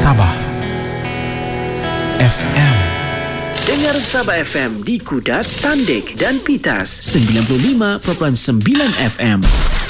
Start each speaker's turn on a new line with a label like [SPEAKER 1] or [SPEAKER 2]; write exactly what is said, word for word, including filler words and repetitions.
[SPEAKER 1] Sabah F M.
[SPEAKER 2] Dengar Sabah F M di Kudat, Tandik dan Pitas sembilan puluh lima perpuluhan sembilan F M.